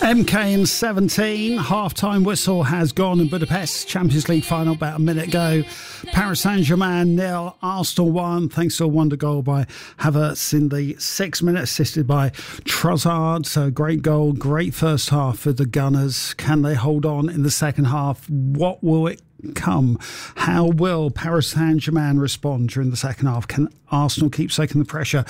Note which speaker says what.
Speaker 1: MK in 17, half-time whistle has gone in Budapest. Champions League final about a minute ago. Paris Saint-Germain 0, Arsenal 1, thanks to a wonder goal by Havertz in the 6th minute, assisted by Trossard. So great goal, great first half for the Gunners. Can they hold on in the second half? What will it come? How will Paris Saint-Germain respond during the second half? Can Arsenal keep taking the pressure